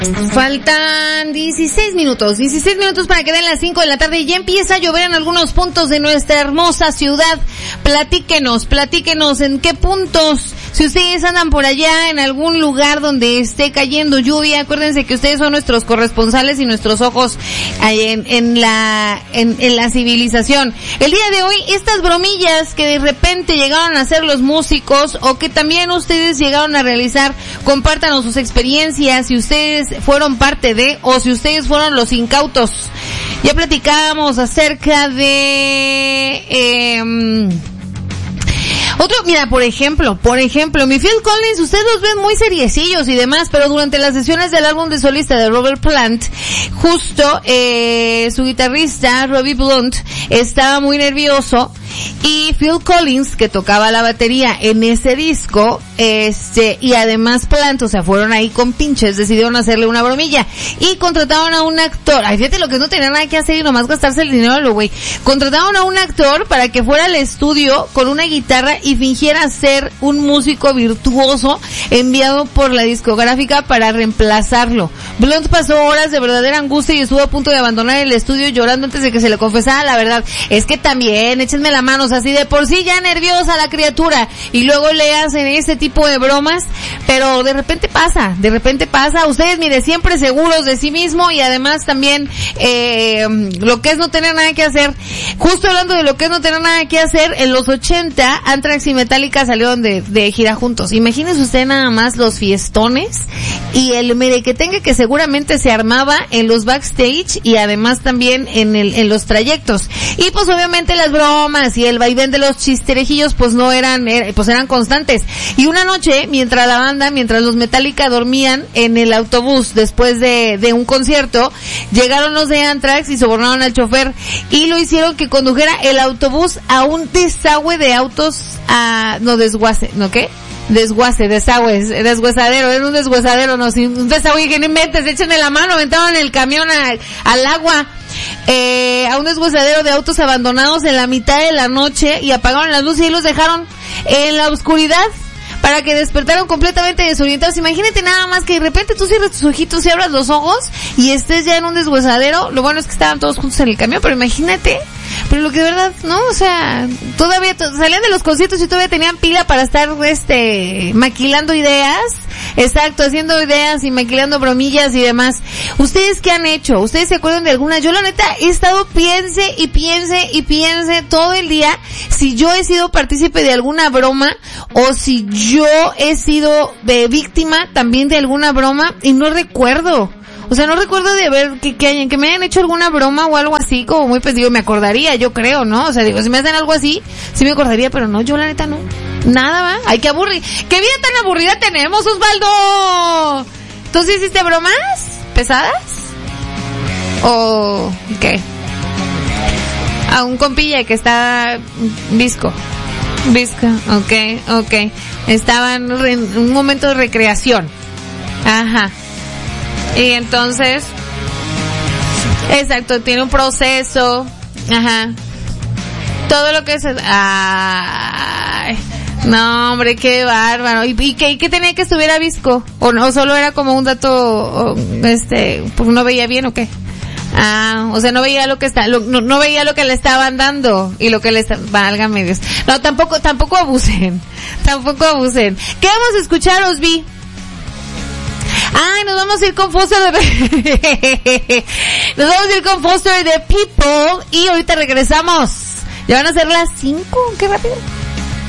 Faltan 16 minutos para que den las 5 de la tarde y ya empieza a llover en algunos puntos de nuestra hermosa ciudad. Platíquenos en qué puntos, si ustedes andan por allá en algún lugar donde esté cayendo lluvia. Acuérdense que ustedes son nuestros corresponsales y nuestros ojos en la civilización. El día de hoy, estas bromillas que de repente llegaron a hacer los músicos o que también ustedes llegaron a realizar, compártanos sus experiencias, si ustedes fueron parte de, o si ustedes fueron los incautos. Ya platicábamos acerca de mira, por ejemplo, mi Phil Collins, ustedes los ven muy seriecillos y demás, pero durante las sesiones del álbum de solista de Robert Plant, justo su guitarrista Robbie Blunt estaba muy nervioso y Phil Collins, que tocaba la batería en ese disco, y además Plant, o sea, fueron ahí con pinches, decidieron hacerle una bromilla y contrataron a un actor. Ay, fíjate lo que no tenía nada que hacer y nomás gastarse el dinero a lo güey. Contrataron a un actor para que fuera al estudio con una guitarra y fingiera ser un músico virtuoso enviado por la discográfica para reemplazarlo. Blunt pasó horas de verdadera angustia y estuvo a punto de abandonar el estudio llorando antes de que se le confesara la verdad. Es que también, échenme la mano, o sea, si de por sí ya nerviosa la criatura y luego le hacen ese tipo de bromas, pero de repente pasa, ustedes mire, siempre seguros de sí mismo y además también lo que es no tener nada que hacer. Justo hablando de lo que es no tener nada que hacer, en los 80 Anthrax y Metallica salieron de gira juntos. Imagínense usted nada más los fiestones y el merequetengue que seguramente se armaba en los backstage y además también en los trayectos. Y pues obviamente las bromas y el vaivén de los chisterejillos pues eran constantes. Y una noche, mientras los Metallica dormían en el autobús después de un concierto, llegaron los de Anthrax y sobornaron al chofer y lo hicieron que condujera el autobús a un desagüe de autos, deshuesadero, era un deshuesadero, no, sin un desagüe, que ni metes, échenle la mano, aventaban el camión al agua, a un deshuesadero de autos abandonados en la mitad de la noche y apagaron las luces y los dejaron en la oscuridad para que despertaron completamente desorientados. Imagínate nada más que de repente tú cierras tus ojitos y abras los ojos y estés ya en un deshuesadero. Lo bueno es que estaban todos juntos en el camión, pero imagínate. Pero lo que de verdad, no, o sea, todavía salían de los conciertos y todavía tenían pila para estar, maquilando ideas. Exacto, haciendo ideas y maquilando bromillas y demás. ¿Ustedes qué han hecho? ¿Ustedes se acuerdan de alguna? Yo la neta he estado piense todo el día si yo he sido partícipe de alguna broma o si yo he sido víctima también de alguna broma y no recuerdo. O sea, no recuerdo de ver que me hayan hecho alguna broma o algo así, como muy me acordaría, yo creo, ¿no? O sea, si me hacen algo así, sí me acordaría, pero no, yo la neta no. Nada, ¿va? Ay, qué aburrida. ¡Qué vida tan aburrida tenemos, Osvaldo! ¿Tú sí hiciste bromas pesadas? ¿O qué? A un compilla que está visco, ok. Estaba en un momento de recreación. Ajá. Y entonces, exacto, tiene un proceso, ajá, todo lo que es, ay, no hombre, qué bárbaro. ¿Y qué tenía que estuviera visco? ¿O no, solo era como un dato, pues no veía bien o qué? O sea, no veía lo que no veía lo que le estaban dando y lo que le válgame Dios. No, tampoco abusen. ¿Qué vamos a escuchar, Osvi? Ay, nos vamos a ir con Foster de People y ahorita regresamos. Ya van a ser las 5, qué rápido.